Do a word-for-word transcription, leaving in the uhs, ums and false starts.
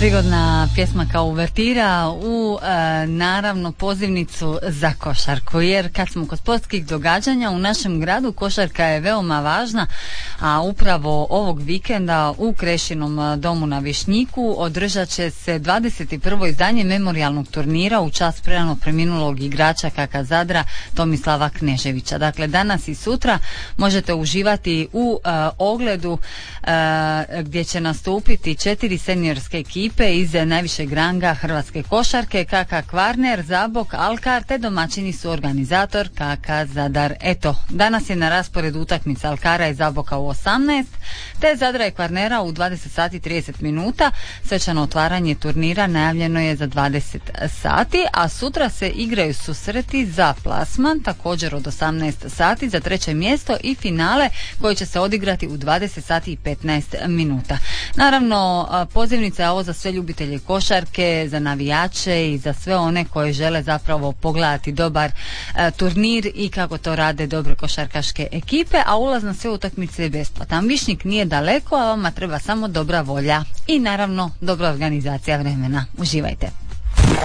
Prigodna pjesma kao uvertira u e, naravno pozivnicu za košarku, jer kad smo kod sportskih događanja u našem gradu, košarka je veoma važna, a upravo ovog vikenda u Krešinom domu na Višnjiku održat će se dvadeset prvo izdanje memorijalnog turnira u čast prerano preminulog igrača K K Zadra Tomislava Kneževića. Dakle, danas i sutra možete uživati u e, ogledu e, gdje će nastupiti četiri seniorske ekipe iz najvišeg ranga hrvatske košarke, K K Kvarner, Zabok, Alkar, te domaćini su organizator K K Zadar. Eto, danas je na rasporedu utakmica Alkara i Zaboka u osamnaest, te Zadra i Kvarnera u dvadeset sati i trideset minuta. Svečano otvaranje turnira najavljeno je za dvadeset sati, a sutra se igraju susreti za plasman, također od osamnaest sati za treće mjesto i finale koji će se odigrati u dvadeset sati i petnaest minuta. Naravno, pozivnica je ovo za sve ljubitelje košarke, za navijače i za sve one koji žele zapravo pogledati dobar e, turnir i kako to rade dobre košarkaške ekipe, a ulaz na sve utakmice je besplatan. Višnjik nije daleko, a vama treba samo dobra volja i naravno dobra organizacija vremena. Uživajte!